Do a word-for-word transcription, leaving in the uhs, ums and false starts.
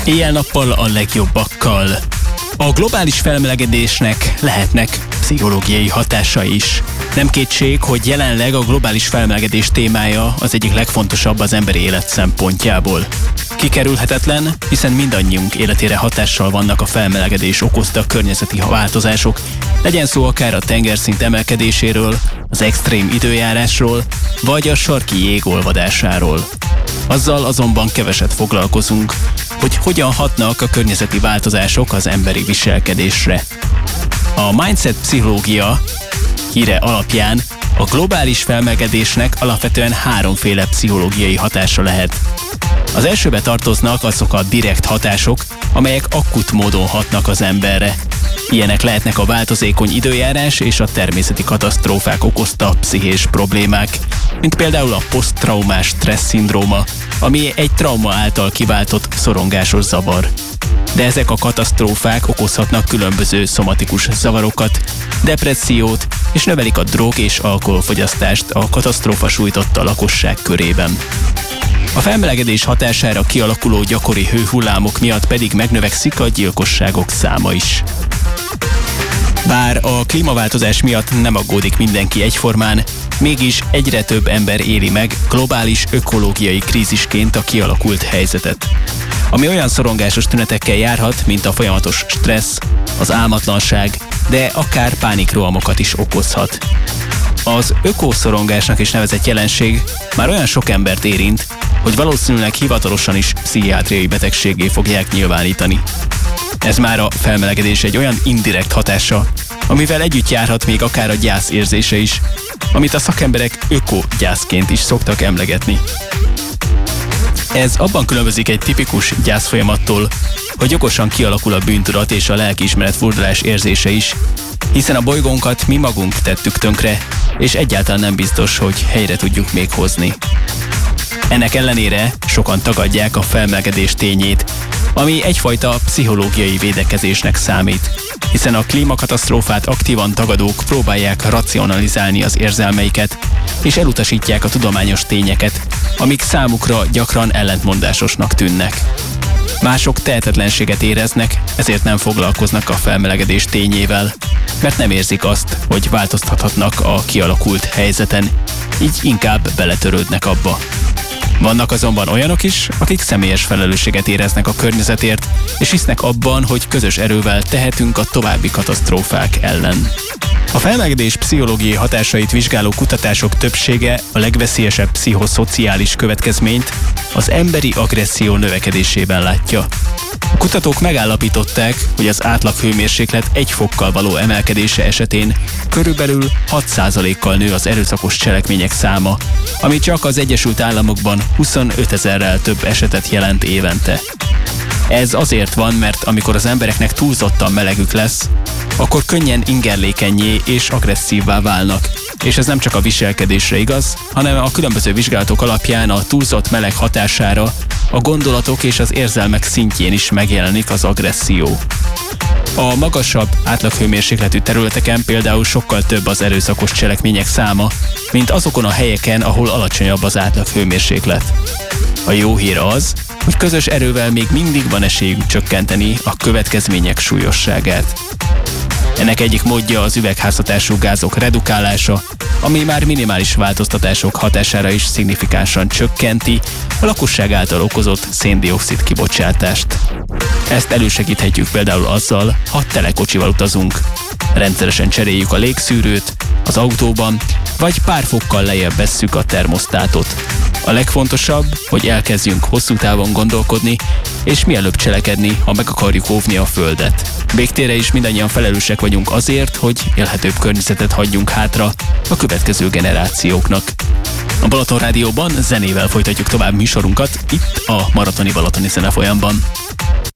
Éjjel-nappal a legjobbakkal. A globális felmelegedésnek lehetnek pszichológiai hatásai is. Nem kétség, hogy jelenleg a globális felmelegedés témája az egyik legfontosabb az emberi élet szempontjából. Kikerülhetetlen, hiszen mindannyiunk életére hatással vannak a felmelegedés okozta környezeti változások, legyen szó akár a tengerszint emelkedéséről, az extrém időjárásról, vagy a sarki jég olvadásáról. Azzal azonban keveset foglalkozunk, hogy hogyan hatnak a környezeti változások az emberi viselkedésre. A mindset pszichológia híre alapján a globális felmelegedésnek alapvetően háromféle pszichológiai hatása lehet. Az elsőbe tartoznak azok a direkt hatások, amelyek akut módon hatnak az emberre. Ilyenek lehetnek a változékony időjárás és a természeti katasztrófák okozta pszichés problémák, mint például a poszttraumás stressz-szindróma, ami egy trauma által kiváltott szorongásos zavar. De ezek a katasztrófák okozhatnak különböző szomatikus zavarokat, depressziót, és növelik a drog- és alkoholfogyasztást a katasztrófa sújtotta lakosság körében. A felmelegedés hatására kialakuló gyakori hőhullámok miatt pedig megnövekszik a gyilkosságok száma is. Bár a klímaváltozás miatt nem aggódik mindenki egyformán, mégis egyre több ember éli meg globális ökológiai krízisként a kialakult helyzetet, ami olyan szorongásos tünetekkel járhat, mint a folyamatos stressz, az álmatlanság, de akár pánikrohamokat is okozhat. Az ökoszorongásnak is nevezett jelenség már olyan sok embert érint, hogy valószínűleg hivatalosan is pszichiátriai betegséggé fogják nyilvánítani. Ez már a felmelegedés egy olyan indirekt hatása, amivel együtt járhat még akár a gyász érzése is, amit a szakemberek ökogyászként is szoktak emlegetni. Ez abban különbözik egy tipikus gyászfolyamattól, hogy okosan kialakul a bűntudat és a lelkiismeret furdalás érzése is, hiszen a bolygónkat mi magunk tettük tönkre, és egyáltalán nem biztos, hogy helyre tudjuk még hozni. Ennek ellenére sokan tagadják a felmelegedés tényét, ami egyfajta pszichológiai védekezésnek számít, hiszen a klímakatasztrófát aktívan tagadók próbálják racionalizálni az érzelmeiket, és elutasítják a tudományos tényeket, amik számukra gyakran ellentmondásosnak tűnnek. Mások tehetetlenséget éreznek, ezért nem foglalkoznak a felmelegedés tényével, mert nem érzik azt, hogy változtathatnak a kialakult helyzeten, így inkább beletörődnek abba. Vannak azonban olyanok is, akik személyes felelősséget éreznek a környezetért, és hisznek abban, hogy közös erővel tehetünk a további katasztrófák ellen. A felmelegedés pszichológiai hatásait vizsgáló kutatások többsége a legveszélyesebb pszichoszociális következményt az emberi agresszió növekedésében látja. A kutatók megállapították, hogy az átlag hőmérséklet egy fokkal való emelkedése esetén körülbelül hat százalékkal nő az erőszakos cselekmények száma, ami csak az Egyesült Államokban huszonötezerrel több esetet jelent évente. Ez azért van, mert amikor az embereknek túlzottan melegük lesz, akkor könnyen ingerlékennyé és agresszívvá válnak. És ez nem csak a viselkedésre igaz, hanem a különböző vizsgálatok alapján a túlzott meleg hatására a gondolatok és az érzelmek szintjén is megjelenik az agresszió. A magasabb átlaghőmérsékletű területeken például sokkal több az erőszakos cselekmények száma, mint azokon a helyeken, ahol alacsonyabb az átlaghőmérséklet. A jó hír az, hogy közös erővel még mindig van esélyünk csökkenteni a következmények súlyosságát. Ennek egyik módja az üvegházhatású gázok redukálása, ami már minimális változtatások hatására is szignifikánsan csökkenti a lakosság által okozott szén-dioxid kibocsátást. Ezt elősegíthetjük például azzal, ha telekocsival utazunk. Rendszeresen cseréljük a légszűrőt az autóban, vagy pár fokkal lejjebb vesszük a termosztátot. A legfontosabb, hogy elkezdjünk hosszú távon gondolkodni, és mielőbb cselekedni, ha meg akarjuk óvni a Földet. Végtére is mindannyian felelősek vagyunk azért, hogy élhetőbb környezetet hagyjunk hátra a következő generációknak. A Balaton Rádióban zenével folytatjuk tovább műsorunkat, itt a Maratoni Balatoni Zenefolyamban.